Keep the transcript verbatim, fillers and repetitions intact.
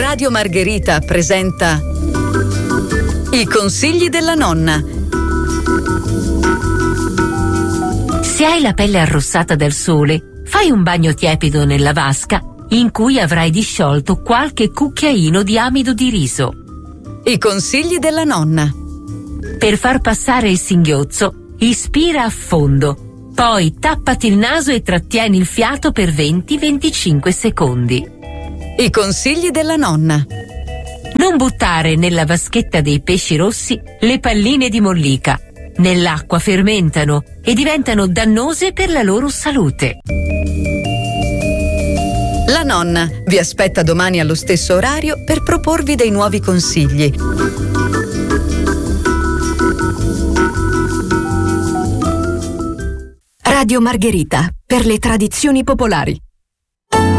Radio Margherita presenta I consigli della nonna. Se hai la pelle arrossata dal sole, fai un bagno tiepido nella vasca in cui avrai disciolto qualche cucchiaino di amido di riso. I consigli della nonna. Per far passare il singhiozzo, ispira a fondo, poi tappati il naso e trattieni il fiato per venti venticinque secondi. I consigli della nonna. Non buttare nella vaschetta dei pesci rossi le palline di mollica. Nell'acqua fermentano e diventano dannose per la loro salute. La nonna vi aspetta domani allo stesso orario per proporvi dei nuovi consigli. Radio Margherita, per le tradizioni popolari.